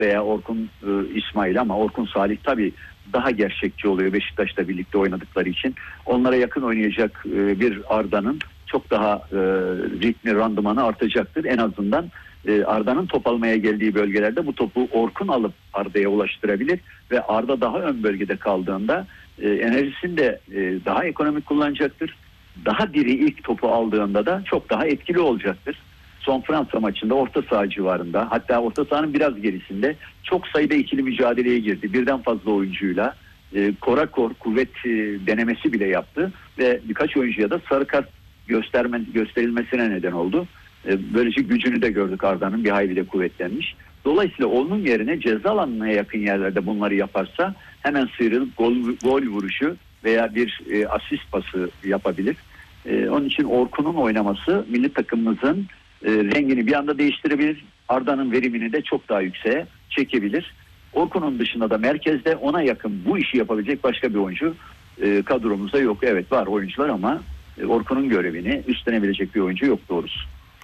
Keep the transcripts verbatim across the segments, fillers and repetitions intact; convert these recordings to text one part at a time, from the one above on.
veya Orkun e, İsmail, ama Orkun Salih tabii daha gerçekçi oluyor Beşiktaş'la birlikte oynadıkları için. Onlara yakın oynayacak e, bir Arda'nın çok daha e, ritmi, randımanı artacaktır. En azından e, Arda'nın top almaya geldiği bölgelerde bu topu Orkun alıp Arda'ya ulaştırabilir ve Arda daha ön bölgede kaldığında e, enerjisini de e, daha ekonomik kullanacaktır. Daha diri ilk topu aldığında da çok daha etkili olacaktır. Son Fransa maçında orta saha civarında, hatta orta sahanın biraz gerisinde çok sayıda ikili mücadeleye girdi. Birden fazla oyuncuyla e, kora kor kuvvet e, denemesi bile yaptı ve birkaç oyuncuya da sarı kart gösterme, gösterilmesine neden oldu. E, böylece gücünü de gördük, Arda'nın bir hayli de kuvvetlenmiş. Dolayısıyla onun yerine ceza alanına yakın yerlerde bunları yaparsa hemen sıyrılıp gol, gol vuruşu veya bir e, asist pası yapabilir. E, onun için Orkun'un oynaması milli takımımızın e, rengini bir anda değiştirebilir. Arda'nın verimini de çok daha yükseğe çekebilir. Orkun'un dışında da merkezde ona yakın bu işi yapabilecek başka bir oyuncu e, kadromuzda yok. Evet, var oyuncular ama e, Orkun'un görevini üstlenebilecek bir oyuncu yok doğrusu.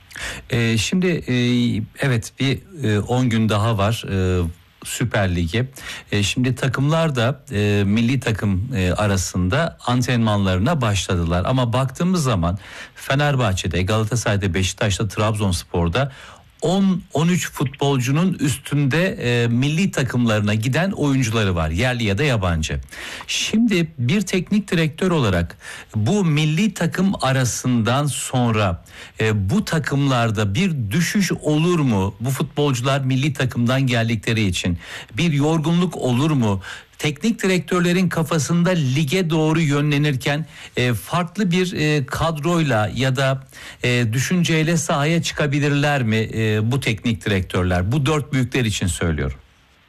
Ee, şimdi e, evet bir on e, gün daha var e, Süper Lig'e. E, şimdi takımlar da e, milli takım e, arasında antrenmanlarına başladılar. Ama baktığımız zaman Fenerbahçe'de, Galatasaray'da, Beşiktaş'ta, Trabzonspor'da on on üç futbolcunun üstünde e, milli takımlarına giden oyuncuları var, yerli ya da yabancı. Şimdi bir teknik direktör olarak bu milli takım arasından sonra e, bu takımlarda bir düşüş olur mu? Bu futbolcular milli takımdan geldikleri için bir yorgunluk olur mu? Teknik direktörlerin kafasında lige doğru yönlenirken e, farklı bir e, kadroyla ya da e, düşünceyle sahaya çıkabilirler mi e, bu teknik direktörler? Bu dört büyükler için söylüyorum.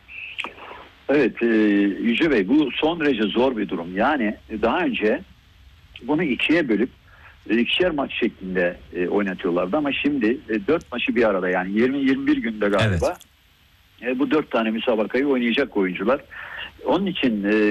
Evet e, Yüce Bey, bu son derece zor bir durum. Yani daha önce bunu ikiye bölüp ikişer maç şeklinde e, oynatıyorlardı ama şimdi e, dört maçı bir arada, yani yirmi yirmi bir günde galiba evet. e, bu dört tane müsabakayı oynayacak oyuncular. Onun için e,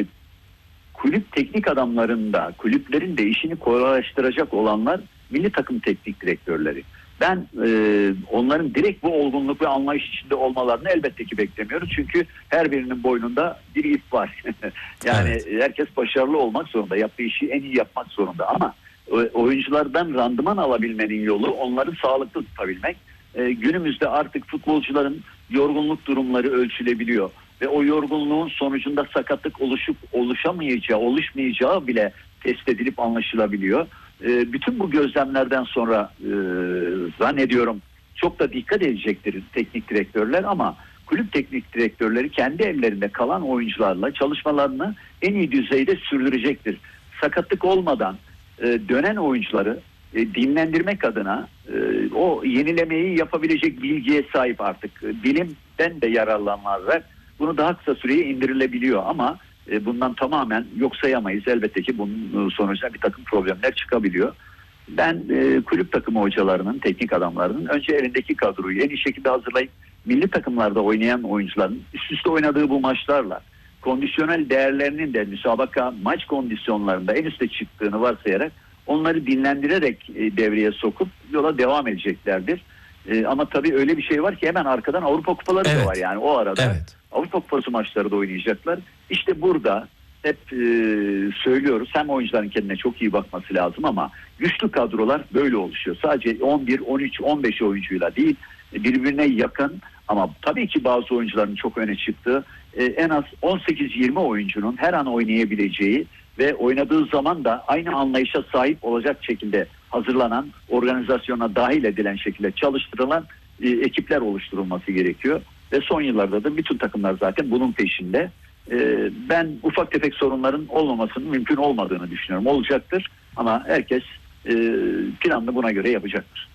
kulüp teknik adamlarında, kulüplerin de işini kolaylaştıracak olanlar milli takım teknik direktörleri. Ben e, onların direkt bu olgunluk ve anlayış içinde olmalarını elbette ki beklemiyoruz. Çünkü her birinin boynunda bir ip var. Yani evet. Herkes başarılı olmak zorunda, yaptığı işi en iyi yapmak zorunda. Ama oyunculardan randıman alabilmenin yolu onları sağlıklı tutabilmek. E, günümüzde artık futbolcuların yorgunluk durumları ölçülebiliyor. Ve o yorgunluğun sonucunda sakatlık oluşup oluşamayacağı, oluşmayacağı bile test edilip anlaşılabiliyor. E, bütün bu gözlemlerden sonra e, zannediyorum çok da dikkat edecektir teknik direktörler, ama kulüp teknik direktörleri kendi ellerinde kalan oyuncularla çalışmalarını en iyi düzeyde sürdürecektir. Sakatlık olmadan e, dönen oyuncuları e, dinlendirmek adına e, o yenilemeyi yapabilecek bilgiye sahip artık. Bilimden de yararlanarak bunu daha kısa süreye indirilebiliyor ama e, bundan tamamen yok sayamayız. Elbette ki bunun sonucunda bir takım problemler çıkabiliyor. Ben e, kulüp takımı hocalarının, teknik adamlarının önce elindeki kadroyu en iyi şekilde hazırlayıp milli takımlarda oynayan oyuncuların üst üste oynadığı bu maçlarla kondisyonel değerlerinin de müsabaka maç kondisyonlarında en üste çıktığını varsayarak onları dinlendirerek e, devreye sokup yola devam edeceklerdir. E, ama tabii öyle bir şey var ki hemen arkadan Avrupa Kupaları evet. da var, yani o arada evet. Avrupa Kupası maçları da oynayacaklar. İşte burada hep e, söylüyoruz, hem oyuncuların kendine çok iyi bakması lazım ama güçlü kadrolar böyle oluşuyor. Sadece on bir, on üç, on beş oyuncuyla değil, birbirine yakın ama tabii ki bazı oyuncuların çok öne çıktığı e, en az on sekiz yirmi oyuncunun her an oynayabileceği ve oynadığı zaman da aynı anlayışa sahip olacak şekilde hazırlanan, organizasyona dahil edilen şekilde çalıştırılan e, ekipler oluşturulması gerekiyor. Ve son yıllarda da bütün takımlar zaten bunun peşinde. E, ben ufak tefek sorunların olmamasının mümkün olmadığını düşünüyorum. Olacaktır ama herkes e, planını buna göre yapacaktır.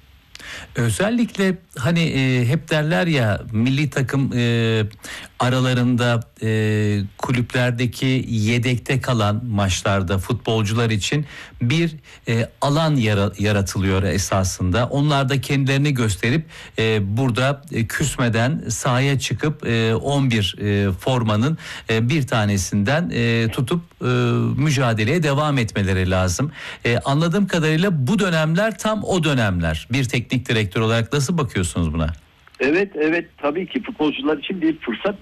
Özellikle hani e, hep derler ya milli takım e, aralarında e, kulüplerdeki yedekte kalan maçlarda futbolcular için bir e, alan yara, yaratılıyor esasında. Onlar da kendilerini gösterip e, burada e, küsmeden sahaya çıkıp e, on bir e, formanın e, bir tanesinden e, tutup e, mücadeleye devam etmeleri lazım. E, anladığım kadarıyla bu dönemler tam o dönemler. Bir teknik direktör olarak nasıl bakıyorsunuz buna? Evet evet tabii ki futbolcular için bir fırsat